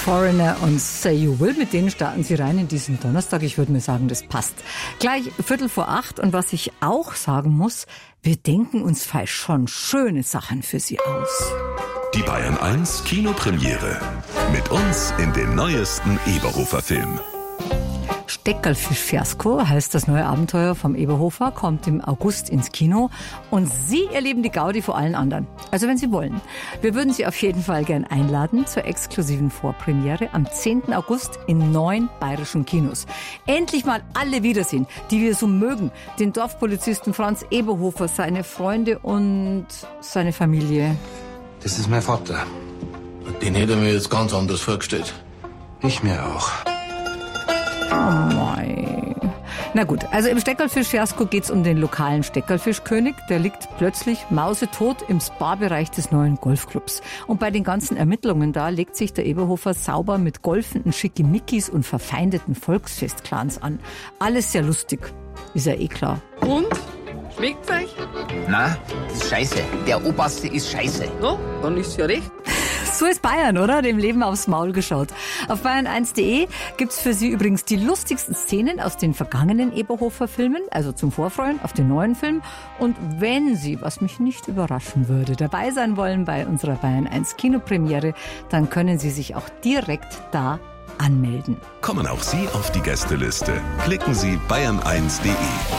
Foreigner und Say You Will, mit denen starten Sie rein in diesen Donnerstag. Ich würde mir sagen, das passt. Gleich 7:45 und was ich auch sagen muss, wir denken uns falsch schon schöne Sachen für Sie aus. Die Bayern 1 Kinopremiere. Mit uns in den neuesten Eberhofer-Film. Steckerlfisch-Fiasko heißt das neue Abenteuer vom Eberhofer, kommt im August ins Kino und Sie erleben die Gaudi vor allen anderen. Also wenn Sie wollen. Wir würden Sie auf jeden Fall gern einladen zur exklusiven Vorpremiere am 10. August in 9 bayerischen Kinos. Endlich mal alle wiedersehen, die wir so mögen. Den Dorfpolizisten Franz Eberhofer, seine Freunde und seine Familie. Das ist mein Vater. Den hätte ich mir jetzt ganz anders vorgestellt. Ich mir auch. Oh mei. Na gut, also im Steckerlfisch-Fiasko geht's um den lokalen Steckerlfischkönig. Der liegt plötzlich mausetot im Spa-Bereich des neuen Golfclubs. Und bei den ganzen Ermittlungen da legt sich der Eberhofer sauber mit golfenden Schickimickis und verfeindeten Volksfestclans an. Alles sehr lustig. Ist ja eh klar. Und? Schmeckt's euch? Na, das ist scheiße. Der Oberste ist scheiße. No, dann ist ja recht. So ist Bayern, oder? Dem Leben aufs Maul geschaut. Auf bayern1.de gibt's für Sie übrigens die lustigsten Szenen aus den vergangenen Eberhofer-Filmen, also zum Vorfreuen auf den neuen Film. Und wenn Sie, was mich nicht überraschen würde, dabei sein wollen bei unserer Bayern 1 Kinopremiere, dann können Sie sich auch direkt da anmelden. Kommen auch Sie auf die Gästeliste. Klicken Sie bayern1.de.